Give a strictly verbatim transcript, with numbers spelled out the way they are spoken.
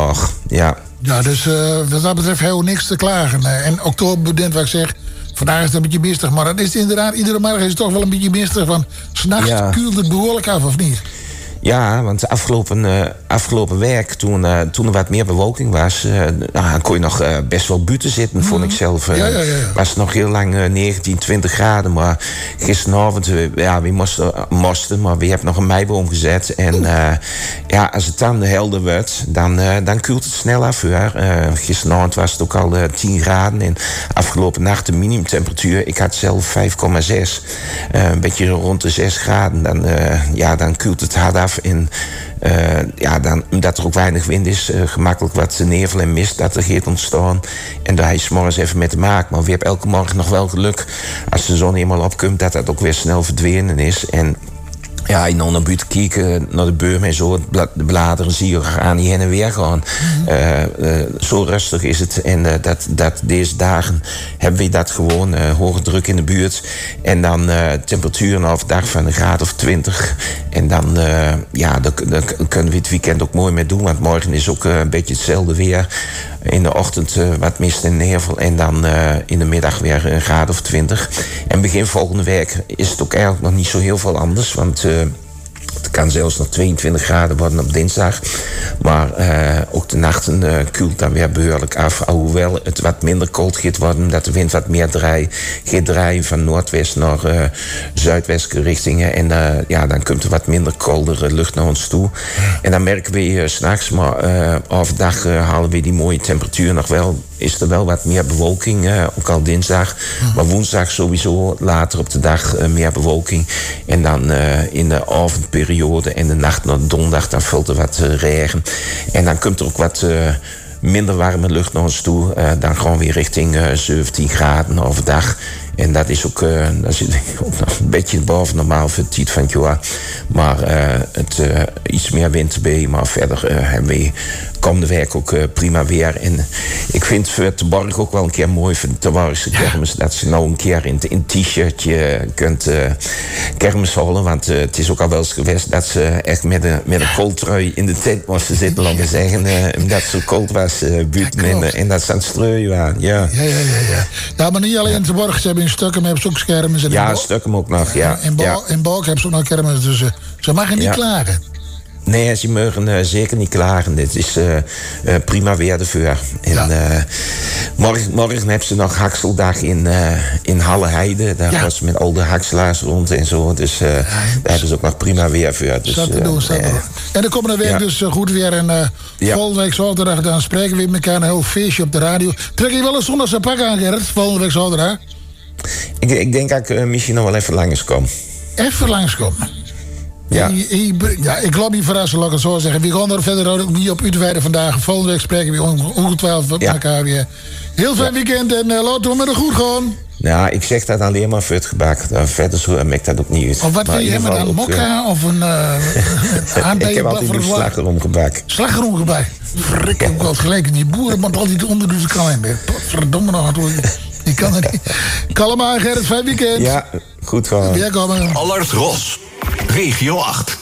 nog, ja. Ja, dus uh, wat dat betreft heel niks te klagen. Uh, en oktober bedient wat ik zeg, vandaag is het een beetje mistig. Maar het is inderdaad, iedere morgen is het toch wel een beetje mistig. Van 's nachts ja. Kuult het behoorlijk af, of niet? Ja, want afgelopen, uh, afgelopen week, toen, uh, toen er wat meer bewolking was, uh, nou, kon je nog uh, best wel buiten zitten, mm-hmm. vond ik zelf. Uh, ja, ja, ja. Was het nog heel lang uh, negentien, twintig graden. Maar gisteravond, uh, ja, we moesten, uh, moesten, maar we hebben nog een meiboom gezet. En uh, ja, als het dan helder wordt, dan, uh, dan koelt het snel af. Hoor. Uh, gisteravond was het ook al uh, tien graden. En afgelopen nacht de minimumtemperatuur, ik had zelf vijf komma zes. Uh, een beetje rond de zes graden. Dan, uh, ja, dan koelt het hard af. En uh, ja, dan, omdat er ook weinig wind is, uh, gemakkelijk wat nevel en mist dat er gaat ontstaan. En daar is 's morgens even mee te maken. Maar we hebben elke morgen nog wel geluk, als de zon eenmaal opkomt, dat dat ook weer snel verdwenen is. En ja, je naar buiten kijken, naar de boom en zo, de bladeren zie je aan die heen en weer gaan. Mm-hmm. Uh, uh, zo rustig is het. En uh, dat, dat deze dagen hebben we dat gewoon, uh, hoge druk in de buurt. En dan uh, temperaturen overdag van een graad of twintig. En dan, uh, ja, daar kunnen we het weekend ook mooi mee doen. Want morgen is ook uh, een beetje hetzelfde weer. In de ochtend uh, wat mist en nevel. En dan uh, in de middag weer een graad of twintig. En begin volgende week is het ook eigenlijk nog niet zo heel veel anders. Want uh, het kan zelfs nog tweeëntwintig graden worden op dinsdag. Maar uh, ook de nachten uh, koelt dan weer behoorlijk af. Alhoewel het wat minder koud gaat worden, omdat de wind wat meer draait. Gaat draaien van noordwest naar uh, zuidwestelijke richtingen. En uh, ja, dan komt er wat minder koudere lucht naar ons toe. En dan merken we uh, 's nachts, maar uh, overdag uh, halen we die mooie temperatuur nog wel. Is er wel wat meer bewolking, uh, ook al dinsdag. Maar woensdag sowieso, later op de dag uh, meer bewolking. En dan uh, in de avondperiode en de nacht naar donderdag, dan valt er wat uh, regen. En dan komt er ook wat uh, minder warme lucht naar ons toe. Uh, dan gewoon weer richting uh, zeventien graden overdag. En dat is ook, uh, dat zit ook nog een beetje boven normaal voor het tijd van het jaar. Maar uh, het uh, iets meer wind bij. Maar verder uh, hebben we komende week ook uh, prima weer. En ik vind voor de borg ook wel een keer mooi voor de Terwargse kermis. Dat ze nou een keer in een t-shirtje kunt uh, kermis houden. Want uh, het is ook al wel eens geweest dat ze echt met een, met een kooltrui in de tent moesten zitten. Laten we zeggen, uh, omdat het zo koud was uh, buiten. Ja, en, en dat ze aan het strooien waren. Ja, ja, ja. ja, ja. Nou, maar niet alleen in de borg. Ze hebben in Stukken hebben ze ook kermis. En ja, Stukken ook nog, ja. In Balk ja. hebben ze ook nog kermis. Dus uh, ze mogen niet ja. klagen. Nee, ze mogen uh, zeker niet klagen. Dit is uh, uh, prima weer ervoor. En ja. uh, morgen, morgen hebben ze nog Hakseldag in, uh, in Halleheide. Daar ja. was ze met al de hakselaars rond en zo. Dus uh, ja, daar hebben ze ook nog prima weer voor. Dus, dat te doen, uh, uh, en de komende week ja. dus uh, goed weer. En uh, ja. volgende week zaterdag dan spreken we met elkaar een heel feestje op de radio. Trek je wel een zondagse pak aan, Gerrit? Volgende week zaterdag? Ik, ik denk dat ik uh, misschien nog wel even langskom. Even langskomen? Ja. ja, ik laat me verrassen, laat ik het zo zeggen. We gaan er verder ook niet op uitweiden vandaag. Volgende week spreken we ongetwijfeld met ja. elkaar weer. Heel fijn ja. weekend en uh, laten we met een goed gaan. Nou, ik zeg dat alleen maar voor het gebak. Verder zo maakt dat ook niet uit. Of wat wil je hebben, een mokka of een uh, Ik heb altijd een slagroomgebak. Slagroomgebak? Frik, ik heb wel gelijk. Die boeren moeten altijd onder de kraan. Verdomme nog. Ik kan er niet. Kalm aan, Gerrit. Fijn weekend. Ja, goed gewoon. Welkom. Allard Ros, Regio acht.